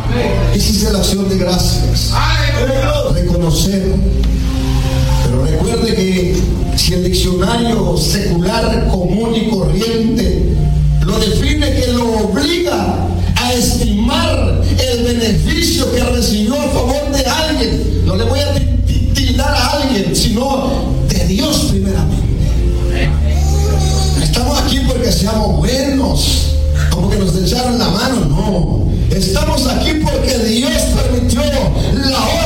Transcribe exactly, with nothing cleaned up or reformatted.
Esa es la acción de gracias. Reconocer. Pero recuerde que si el diccionario secular común y corriente lo define que lo obliga a estimar el beneficio que recibió a favor de alguien, no le voy a tildar a alguien, sino de Dios primeramente. No estamos aquí porque seamos buenos, como que nos echaron la mano, no. Estamos aquí porque Dios permitió la hora